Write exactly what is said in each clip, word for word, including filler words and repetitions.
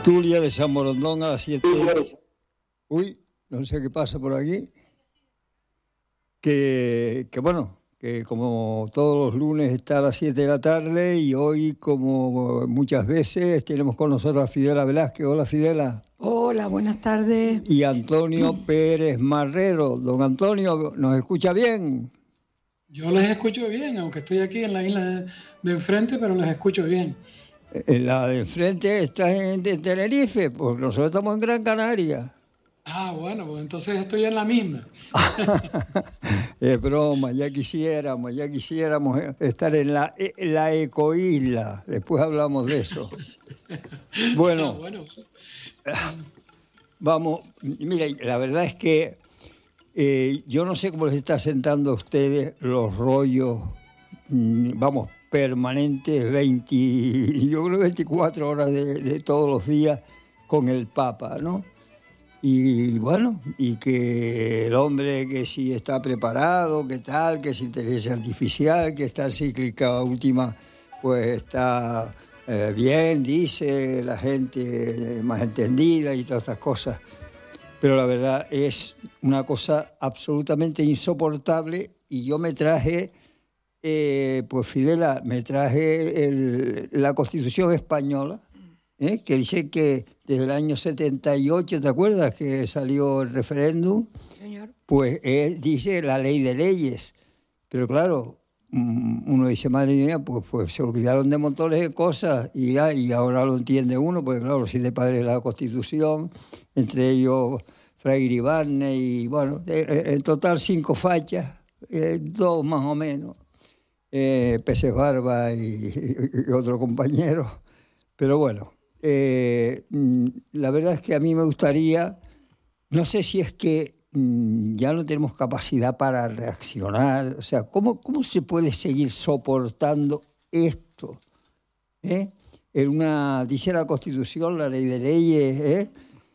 tertulia de San Borondón a las siete. Uy, no sé qué pasa por aquí. Que, que bueno, que como todos los lunes está a las siete de la tarde y hoy, como muchas veces, tenemos con nosotros a Fidela Velázquez. Hola, Fidela. Hola, buenas tardes. Y Antonio Pérez Marrero. Don Antonio, ¿nos escucha bien? Yo les escucho bien, aunque estoy aquí en la isla de, de enfrente, pero les escucho bien. En la de enfrente está en de Tenerife, pues nosotros estamos en Gran Canaria. Ah, bueno, pues entonces estoy en la misma. Es broma, ya quisiéramos, ya quisiéramos estar en la, en la ecoisla. Después hablamos de eso. Bueno, Ah, bueno. Vamos, mira, la verdad es que eh, yo no sé cómo les está sentando a ustedes los rollos, mmm, vamos, permanentes, veinte, yo creo veinticuatro horas de, de todos los días con el Papa, ¿no? Y bueno, y que el hombre que si está preparado, que tal, que es inteligencia artificial, que está cíclica última, pues está eh, bien, dice la gente más entendida y todas estas cosas. Pero la verdad es una cosa absolutamente insoportable y yo me traje, eh, pues Fidela, me traje el, la Constitución española, ¿eh? Que dice que desde el año setenta y ocho, ¿te acuerdas que salió el referéndum? Señor. Pues eh, dice la ley de leyes. Pero claro, uno dice, madre mía, pues, pues se olvidaron de montones de cosas y, ya, y ahora lo entiende uno, porque claro, los siete padres de la Constitución, entre ellos Fray Iribarne y bueno, en total cinco fachas, eh, dos más o menos, eh, Peces Barba y, y otro compañero. Pero bueno, eh, la verdad es que a mí me gustaría, no sé si es que mm, ya no tenemos capacidad para reaccionar, o sea, ¿cómo, cómo se puede seguir soportando esto? ¿Eh? En una, dice la Constitución, la ley de leyes, ¿eh?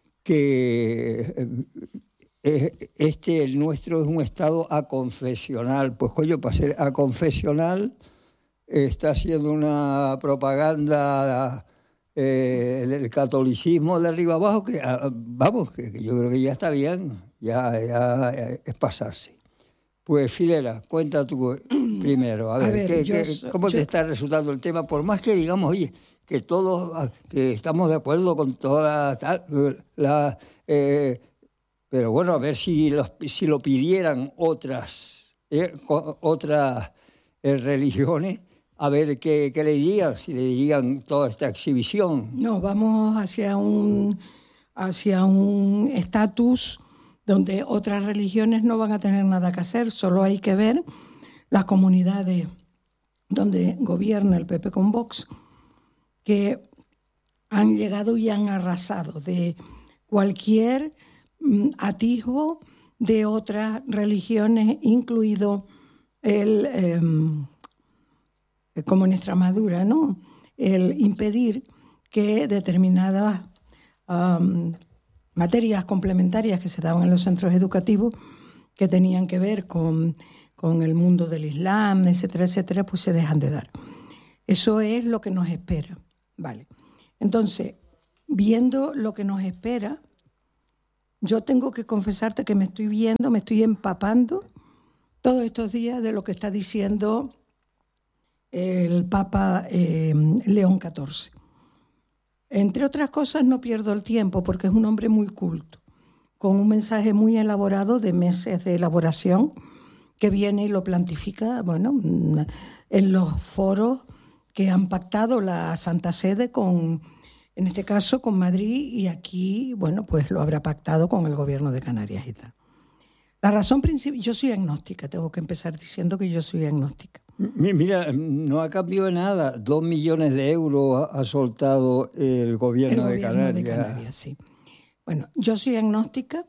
que eh, este, el nuestro, es un Estado aconfesional. Pues coño, para ser aconfesional está haciendo una propaganda eh, del catolicismo de arriba abajo, que vamos, que, que yo creo que ya está bien, ya, ya es pasarse. Pues Fidela, cuenta tú primero, a ver, a ver ¿qué, yo, qué, ¿cómo yo... te está resultando el tema? Por más que digamos, oye, que todos, que estamos de acuerdo con toda la... la eh, pero bueno, a ver si, los, si lo pidieran otras, eh, otras eh, religiones, a ver qué, qué le dirían, si le dirían toda esta exhibición. No, vamos hacia un hacia un estatus donde otras religiones no van a tener nada que hacer, solo hay que ver las comunidades donde gobierna el P P con Vox, que han llegado y han arrasado de cualquier mm, atisbo de otras religiones, incluido el... Eh, como en Extremadura, ¿no? El impedir que determinadas um, materias complementarias que se daban en los centros educativos, que tenían que ver con, con el mundo del Islam, etcétera, etcétera, pues se dejan de dar. Eso es lo que nos espera, ¿vale? Entonces, viendo lo que nos espera, yo tengo que confesarte que me estoy viendo, me estoy empapando todos estos días de lo que está diciendo el Papa eh, León catorce. Entre otras cosas, no pierdo el tiempo porque es un hombre muy culto, con un mensaje muy elaborado de meses de elaboración, que viene y lo plantifica, bueno, en los foros que han pactado la Santa Sede con, en este caso, con Madrid, y aquí, bueno, pues lo habrá pactado con el gobierno de Canarias y tal. La razón principal, yo soy agnóstica, tengo que empezar diciendo que yo soy agnóstica. Mira, no ha cambiado nada. Dos millones de euros ha soltado el gobierno, el de gobierno Canarias. de Canarias, sí. Bueno, yo soy agnóstica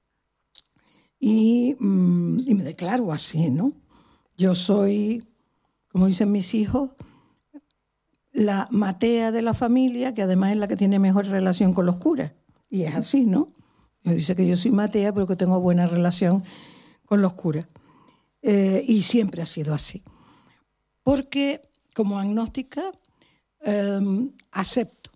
y, mmm, y me declaro así, ¿no? Yo soy, como dicen mis hijos, la matea de la familia, que además es la que tiene mejor relación con los curas. Y es así, ¿no? Yo dice que yo soy matea, pero que tengo buena relación con los curas. Eh, y siempre ha sido así. Porque como agnóstica eh, acepto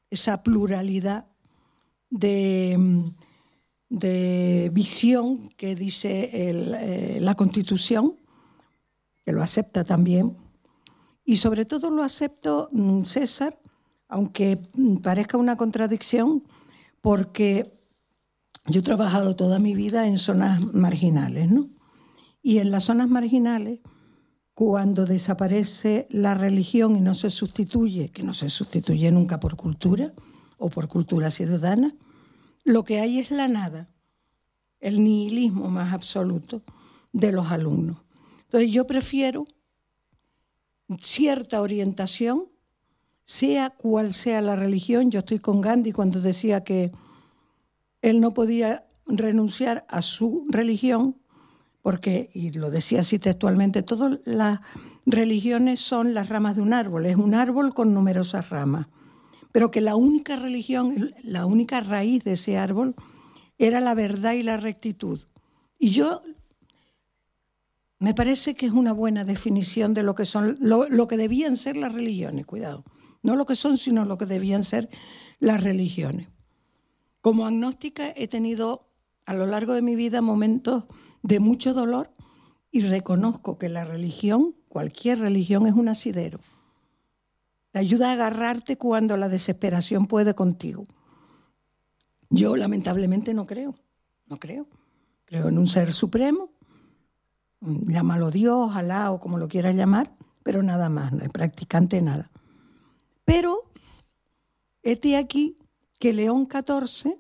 esa pluralidad de, de visión que dice el, eh, la Constitución, que lo acepta también. Y sobre todo lo acepto, César, aunque parezca una contradicción, porque yo he trabajado toda mi vida en zonas marginales, ¿no? Y en las zonas marginales, cuando desaparece la religión y no se sustituye, que no se sustituye nunca por cultura o por cultura ciudadana, lo que hay es la nada, el nihilismo más absoluto de los alumnos. Entonces yo prefiero cierta orientación, sea cual sea la religión. Yo estoy con Gandhi cuando decía que él no podía renunciar a su religión, porque, y lo decía así textualmente, todas las religiones son las ramas de un árbol, es un árbol con numerosas ramas, pero que la única religión, la única raíz de ese árbol era la verdad y la rectitud. Y yo me parece que es una buena definición de lo que son, lo, lo que debían ser las religiones, cuidado, no lo que son, sino lo que debían ser las religiones. Como agnóstica he tenido a lo largo de mi vida momentos de mucho dolor y reconozco que la religión, cualquier religión, es un asidero. Te ayuda a agarrarte cuando la desesperación puede contigo. Yo lamentablemente no creo, no creo. Creo en un ser supremo, llámalo Dios, Alá o como lo quieras llamar, pero nada más, no es practicante nada. Pero hete aquí que León catorce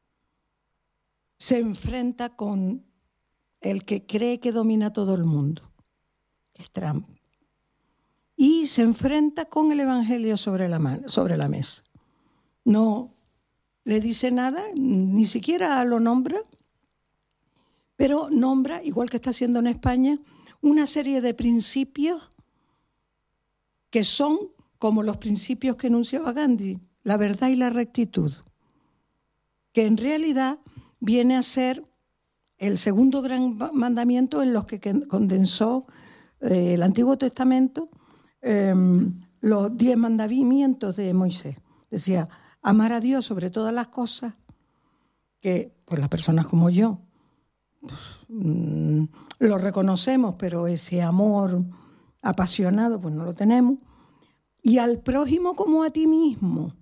se enfrenta con el que cree que domina todo el mundo, que es Trump. Y se enfrenta con el Evangelio sobre la, mano, sobre la mesa. No le dice nada, ni siquiera lo nombra, pero nombra, igual que está haciendo en España, una serie de principios que son como los principios que enunciaba Gandhi, la verdad y la rectitud, que en realidad viene a ser el segundo gran mandamiento en los que condensó eh, el Antiguo Testamento, eh, los diez mandamientos de Moisés. Decía, amar a Dios sobre todas las cosas, que pues las personas como yo mmm, lo reconocemos, pero ese amor apasionado pues no lo tenemos, y al prójimo como a ti mismo.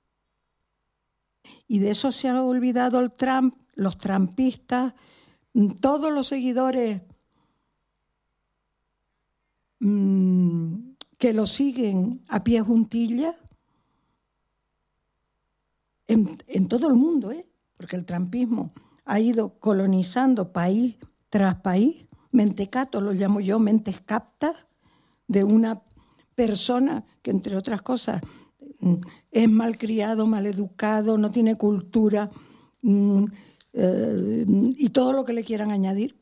Y de eso se ha olvidado el Trump, los trumpistas, todos los seguidores mmm, que lo siguen a pie juntillas en, en todo el mundo, ¿eh? Porque el trumpismo ha ido colonizando país tras país. Mentecatos lo llamo yo, mentes captas de una persona que, entre otras cosas, es malcriado, maleducado, no tiene cultura mmm, eh, y todo lo que le quieran añadir.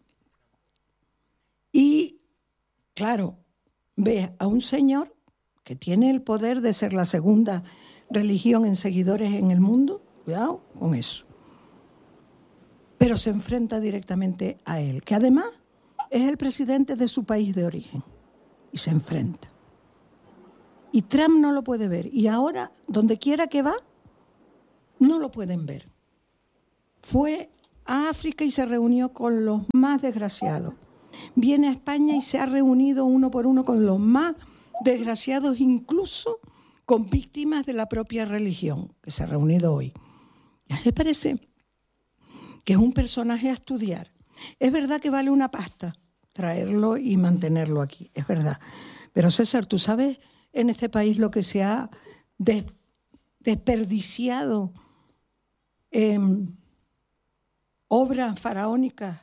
Y, claro, ve a un señor que tiene el poder de ser la segunda religión en seguidores en el mundo, cuidado con eso, pero se enfrenta directamente a él, que además es el presidente de su país de origen, y se enfrenta. Y Trump no lo puede ver. Y ahora, donde quiera que va, no lo pueden ver. Fue a África y se reunió con los más desgraciados. Viene a España y se ha reunido uno por uno con los más desgraciados, incluso con víctimas de la propia religión, que se ha reunido hoy. ¿Ya les parece que es un personaje a estudiar? Es verdad que vale una pasta traerlo y mantenerlo aquí, es verdad. Pero César, ¿tú sabes en este país lo que se ha des- desperdiciado en obras faraónicas,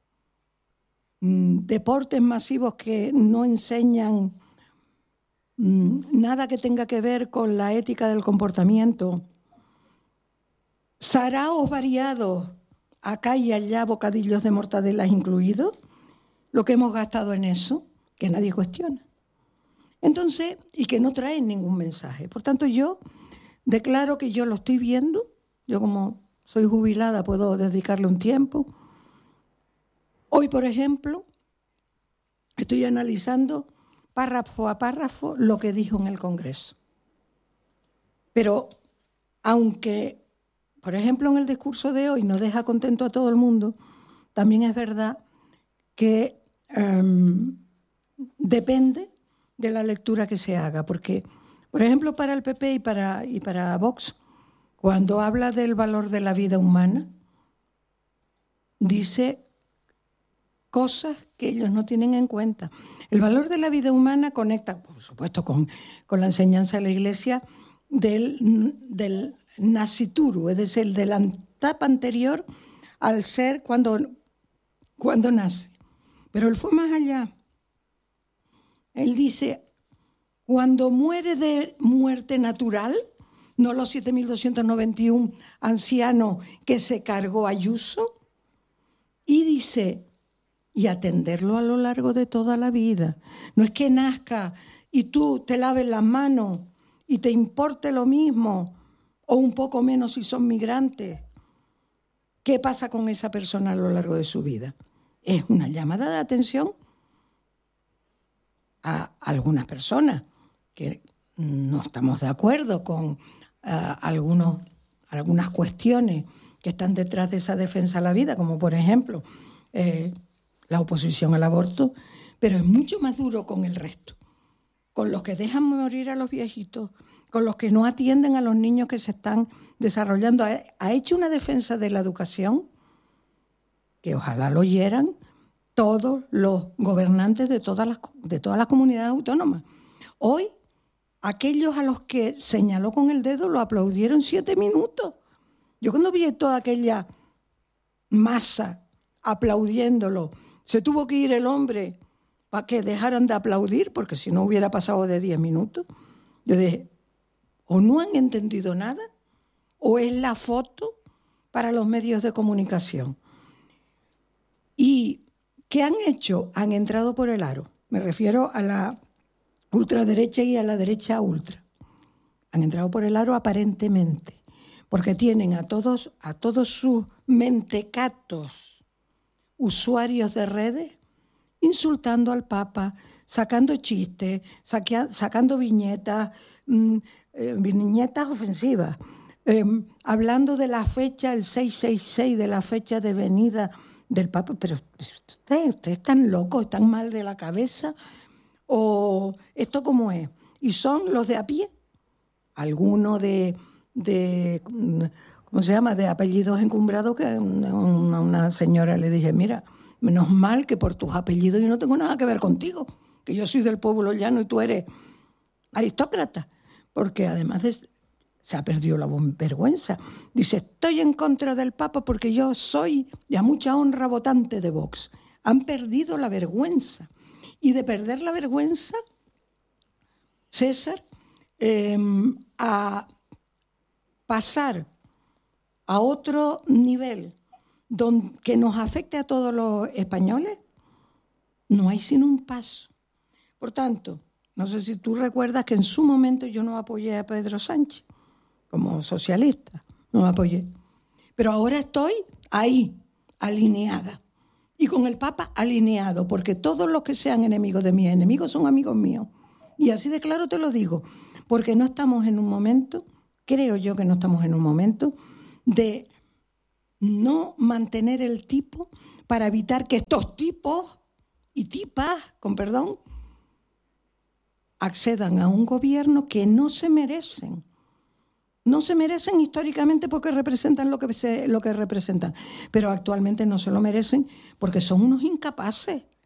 mmm, deportes masivos que no enseñan mmm, nada que tenga que ver con la ética del comportamiento, saraos variados, acá y allá bocadillos de mortadelas incluidos, lo que hemos gastado en eso, que nadie cuestiona? Entonces, y que no traen ningún mensaje. Por tanto, yo declaro que yo lo estoy viendo. Yo, como soy jubilada, puedo dedicarle un tiempo. Hoy, por ejemplo, estoy analizando párrafo a párrafo lo que dijo en el Congreso. Pero aunque, por ejemplo, en el discurso de hoy no deja contento a todo el mundo, también es verdad que um, depende de la lectura que se haga, porque, por ejemplo, para el P P y para, y para Vox, cuando habla del valor de la vida humana, dice cosas que ellos no tienen en cuenta. El valor de la vida humana conecta, por supuesto, con, con la enseñanza de la Iglesia del, del nascituru, es decir, de la etapa anterior al ser cuando, cuando nace. Pero él fue más allá. Él dice, cuando muere de muerte natural, no los siete mil doscientos noventa y uno ancianos que se cargó Ayuso, y dice, y atenderlo a lo largo de toda la vida. No es que nazca y tú te laves las manos y te importe lo mismo, o un poco menos si son migrantes. ¿Qué pasa con esa persona a lo largo de su vida? Es una llamada de atención a algunas personas que no estamos de acuerdo con uh, algunos, algunas cuestiones que están detrás de esa defensa a la vida, como por ejemplo eh, la oposición al aborto, pero es mucho más duro con el resto, con los que dejan morir a los viejitos, con los que no atienden a los niños que se están desarrollando. Ha, ha hecho una defensa de la educación que ojalá lo oyeran todos los gobernantes de todas las, de todas las comunidades autónomas. Hoy, aquellos a los que señaló con el dedo lo aplaudieron siete minutos. Yo cuando vi toda aquella masa aplaudiéndolo, se tuvo que ir el hombre para que dejaran de aplaudir, porque si no hubiera pasado de diez minutos. Yo dije, o no han entendido nada, o es la foto para los medios de comunicación. ¿Y qué han hecho? Han entrado por el aro. Me refiero a la ultraderecha y a la derecha ultra. Han entrado por el aro aparentemente, porque tienen a todos, a todos sus mentecatos usuarios de redes insultando al Papa, sacando chistes, saquea, sacando viñetas, mmm, eh, viñetas ofensivas, eh, hablando de la fecha, el seiscientos sesenta y seis, de la fecha de venida del Papa. Pero ustedes, ustedes están locos, están mal de la cabeza, o esto cómo es. Y son los de a pie, algunos de, de ¿cómo se llama?, de apellidos encumbrados, que una, una señora le dije, mira, menos mal que por tus apellidos yo no tengo nada que ver contigo, que yo soy del pueblo llano y tú eres aristócrata, porque además de, se ha perdido la vergüenza. Dice, estoy en contra del Papa porque yo soy, y a mucha honra, votante de Vox. Han perdido la vergüenza. Y de perder la vergüenza, César, eh, a pasar a otro nivel donde, que nos afecte a todos los españoles, no hay sino un paso. Por tanto, no sé si tú recuerdas que en su momento yo no apoyé a Pedro Sánchez como socialista, no me apoyé. Pero ahora estoy ahí, alineada. Y con el Papa alineado, porque todos los que sean enemigos de mis enemigos son amigos míos. Y así de claro te lo digo, porque no estamos en un momento, creo yo que no estamos en un momento, de no mantener el tipo para evitar que estos tipos y tipas, con perdón, accedan a un gobierno que no se merecen. No se merecen históricamente porque representan lo que, se, lo que representan, pero actualmente no se lo merecen porque son unos incapaces.